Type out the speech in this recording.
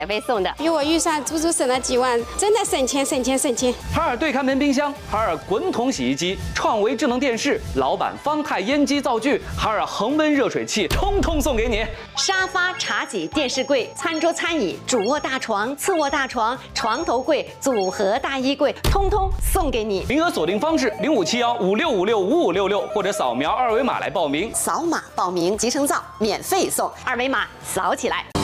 被送的， 比我预算足足省了几万，真的省钱省钱省钱。 海尔对看门冰箱、海尔滚筒洗衣机、创维智能电视、老板方太烟机灶具、海尔恒温热水器，通通送给你。 沙发、茶几、电视柜、餐桌、餐椅、主卧大床、次卧大床、床头柜、组合大衣柜，通通送给你。 名额锁定方式：057156565566，或者扫描二维码来报名。 扫码报名，集成灶免费送，二维码扫起来。